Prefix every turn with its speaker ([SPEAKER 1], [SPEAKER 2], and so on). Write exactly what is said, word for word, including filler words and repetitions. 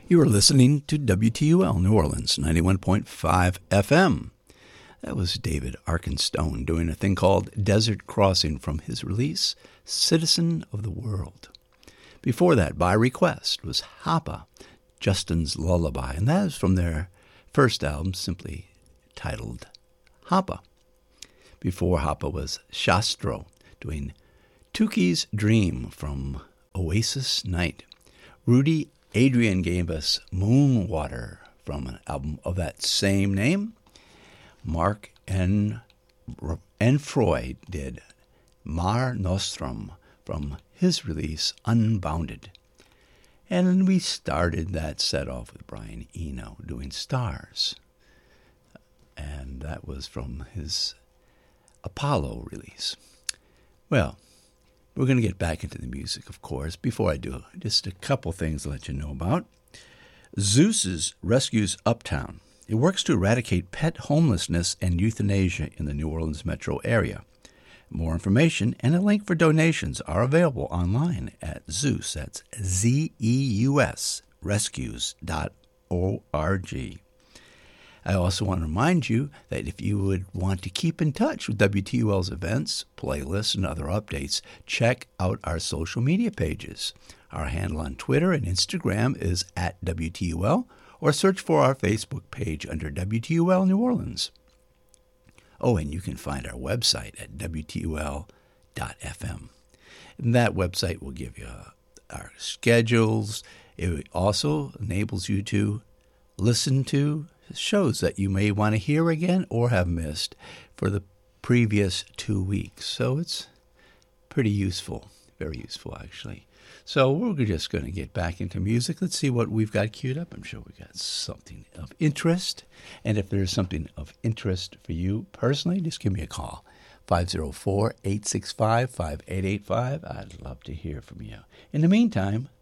[SPEAKER 1] You are listening to W T U L New Orleans, ninety-one point five F M. That was David Arkenstone doing a thing called Desert Crossing from his release, Citizen of the World. Before that, by request, was Hapa, Justin's Lullaby, and that is from their first album, simply titled Hapa. Before Hapa was Shastro, doing Tuki's Dream from Oasis Night. Rudy Adrian gave us Moonwater from an album of that same name. Mark and, and Freud did Mar Nostrum from his release Unbounded. And we started that set off with Brian Eno doing Stars. And that was from his Apollo release. Well, we're going to get back into the music, of course. Before I do, just a couple things to let you know about. Zeus's rescues Uptown. It works to eradicate pet homelessness and euthanasia in the New Orleans metro area. More information and a link for donations are available online at Zeus, that's Z E U S, rescues dot org. I also want to remind you that if you would want to keep in touch with W T U L's events, playlists, and other updates, check out our social media pages. Our handle on Twitter and Instagram is at W T U L, or search for our Facebook page under W T U L New Orleans. Oh, and you can find our website at W T U L dot F M. And that website will give you uh, our schedules. It also enables you to listen to shows that you may want to hear again or have missed for the previous two weeks. So it's pretty useful, very useful actually. So we're just going to get back into music. Let's see what we've got queued up. I'm sure we've got something of interest. And if there's something of interest for you personally, just give me a call. five oh four, eight six five, five eight eight five. I'd love to hear from you. In the meantime,